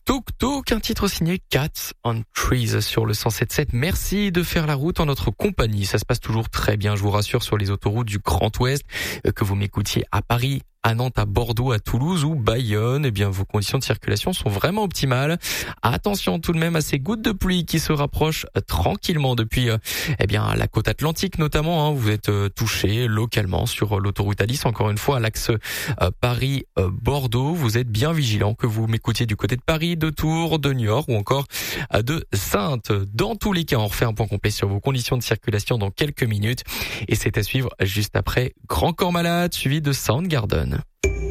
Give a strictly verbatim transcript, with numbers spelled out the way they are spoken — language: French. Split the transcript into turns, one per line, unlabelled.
Tuk Tuk, un titre signé Cats on Trees sur le cent sept virgule sept. Merci de faire la route en notre compagnie. Ça se passe toujours très bien, je vous rassure, sur les autoroutes du Grand Ouest, que vous m'écoutiez à Paris, à Nantes, à Bordeaux, à Toulouse ou Bayonne, eh bien vos conditions de circulation sont vraiment optimales. Attention tout de même à ces gouttes de pluie qui se rapprochent euh, tranquillement depuis euh, eh bien la côte atlantique notamment. Hein, vous êtes euh, touché localement sur euh, l'autoroute A dix. Encore une fois, à l'axe euh, Paris-Bordeaux, vous êtes bien vigilant, que vous m'écoutiez du côté de Paris, de Tours, de Niort ou encore euh, de Saintes. Dans tous les cas, on refait un point complet sur vos conditions de circulation dans quelques minutes et c'est à suivre juste après Grand Corps Malade suivi de Soundgarden.